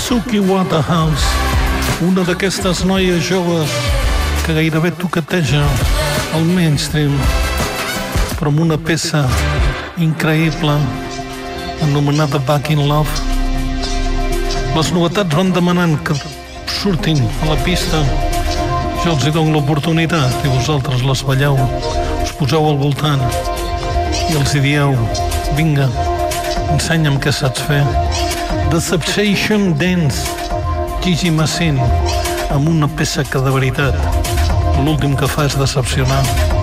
Suki Waterhouse, una d'aquestes noies joves que gairebé toqueteja el mainstream, però amb una peça increïble anomenada Back in Love. Les novetats van demanant que surtin a la pista. Jo els hi dono l'oportunitat i vosaltres les balleu, us poseu al voltant i els hi dieu: vinga, ensenya'm què saps fer. Deception Dance, Gigi Massin, amb una peça que de veritat l'últim que fa és decepcionar.